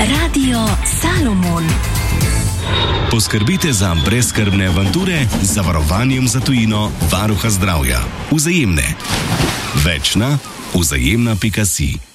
Radio Salomon. Poskrbite za brezskrbne avanture z zavarovanjem za tujino Varuha zdravja. Vzajemne. Več na vzajemna.si.